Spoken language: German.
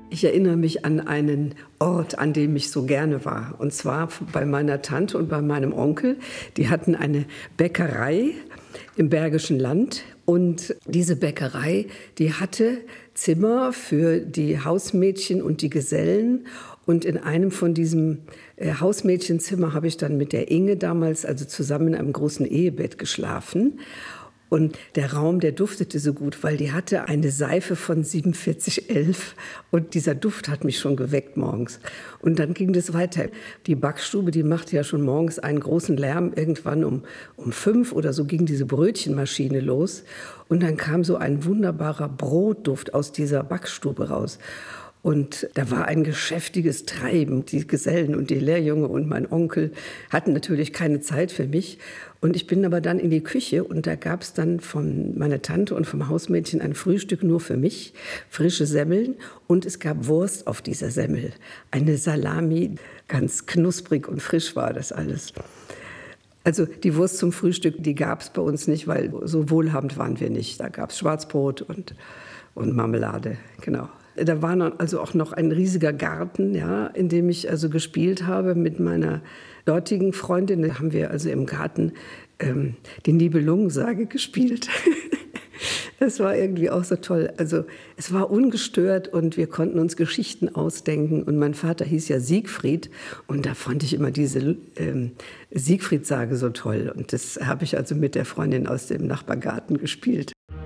Ich erinnere mich an einen Ort, an dem ich so gerne war. Und zwar bei meiner Tante und bei meinem Onkel. Die hatten eine Bäckerei im Bergischen Land. Und diese Bäckerei, die hatte Zimmer für die Hausmädchen und die Gesellen. Und in einem von diesem Hausmädchenzimmer habe ich dann mit der Inge damals, also zusammen in einem großen Ehebett geschlafen. Und der Raum, der duftete so gut, weil die hatte eine Seife von 4711 und dieser Duft hat mich schon geweckt morgens. Und dann ging das weiter. Die Backstube, die machte ja schon morgens einen großen Lärm. Irgendwann um 5 oder so ging diese Brötchenmaschine los. Und dann kam so ein wunderbarer Brotduft aus dieser Backstube raus. Und da war ein geschäftiges Treiben. Die Gesellen und die Lehrjunge und mein Onkel hatten natürlich keine Zeit für mich. Und ich bin aber dann in die Küche und da gab es dann von meiner Tante und vom Hausmädchen ein Frühstück nur für mich, frische Semmeln und es gab Wurst auf dieser Semmel. Eine Salami, ganz knusprig und frisch war das alles. Also die Wurst zum Frühstück, die gab es bei uns nicht, weil so wohlhabend waren wir nicht. Da gab es Schwarzbrot und Marmelade, genau. Da war also auch noch ein riesiger Garten, ja, in dem ich also gespielt habe mit meiner dortigen Freundin. Da haben wir also im Garten die Nibelungensage gespielt. Das war irgendwie auch so toll. Also es war ungestört und wir konnten uns Geschichten ausdenken. Und mein Vater hieß ja Siegfried und da fand ich immer diese Siegfried-Sage so toll. Und das habe ich also mit der Freundin aus dem Nachbargarten gespielt.